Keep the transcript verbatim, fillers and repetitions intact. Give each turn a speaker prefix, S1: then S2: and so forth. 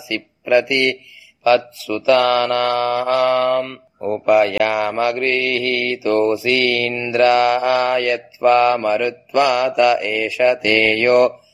S1: दासि प्रतिपत्सुतानाम् उपयामगृहीतोऽसीन्द्राय त्वा मरुत्वा त एष ते यो